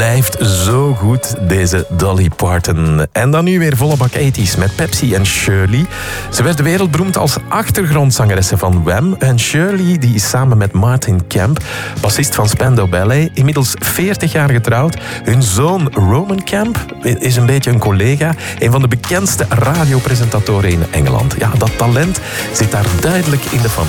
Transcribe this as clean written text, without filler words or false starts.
blijft zo goed, deze Dolly Parton. En dan nu weer volle bak 80's met Pepsi en Shirley. Ze werd wereldberoemd als achtergrondzangeressen van Wham. En Shirley die is samen met Martin Kemp, bassist van Spandau Ballet, inmiddels 40 jaar getrouwd. Hun zoon Roman Kemp is een beetje een collega. Een van de bekendste radiopresentatoren in Engeland. Ja, dat talent zit daar duidelijk in de familie.